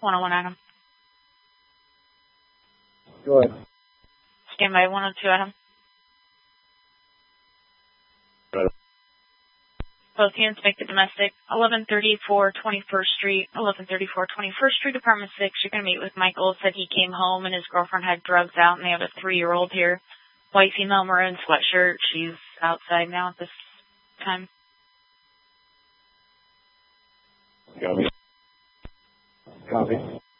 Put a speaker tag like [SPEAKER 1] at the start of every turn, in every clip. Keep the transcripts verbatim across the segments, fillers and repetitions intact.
[SPEAKER 1] one oh one Adam.
[SPEAKER 2] Go ahead.
[SPEAKER 1] Stand by one oh two Adam.
[SPEAKER 2] Right.
[SPEAKER 1] Both units make the domestic. eleven thirty-four twenty-first Street, eleven thirty-four twenty-first Street, Apartment six. You're going to meet with Michael. Said he came home and his girlfriend had drugs out and they have a three-year-old here. White female, maroon sweatshirt. She's outside now at this time.
[SPEAKER 2] Copy. Copy.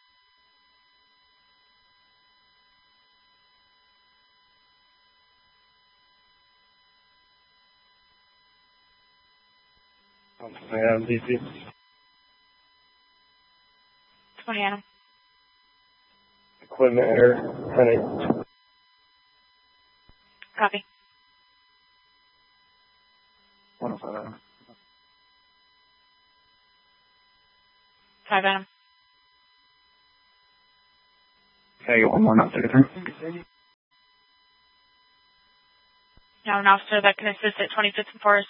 [SPEAKER 2] Adam, D C.
[SPEAKER 1] twenty Adam.
[SPEAKER 2] Equipment error, ten eight.
[SPEAKER 1] Copy.
[SPEAKER 2] one oh five Adam.
[SPEAKER 1] five Adam.
[SPEAKER 2] Can I get one more now, Secretary?
[SPEAKER 1] Now an officer that can assist at twenty-fifth and Forest.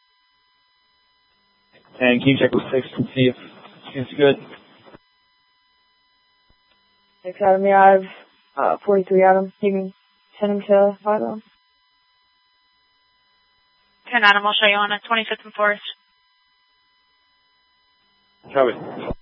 [SPEAKER 2] And can you check with six and see if it's good?
[SPEAKER 3] six Adam, yeah, I have uh, forty-three Adam. You can send him to five Adam.
[SPEAKER 1] ten Adam, I'll show you on at twenty-fifth and Forest.
[SPEAKER 2] Copy.